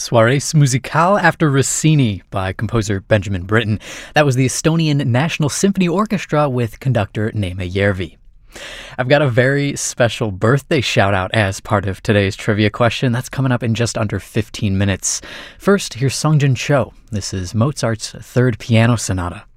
Soirées Musicales after Rossini by composer Benjamin Britten. That was the Estonian National Symphony Orchestra with conductor Neeme Järvi. I've got a very special birthday shout out as part of today's trivia question. That's coming up in just under 15 minutes. First, here's Songjin Cho. This is Mozart's Third Piano Sonata.